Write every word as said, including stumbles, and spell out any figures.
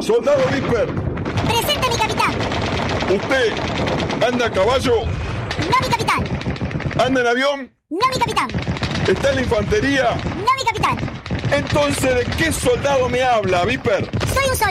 Soldado Viper. Presente, mi capitán. ¿Usted anda a caballo? No, mi capitán. ¿Anda en avión? No, mi capitán. ¿Está en la infantería? No, mi capitán. Entonces, ¿de qué soldado me habla, Viper? Soy un soldado.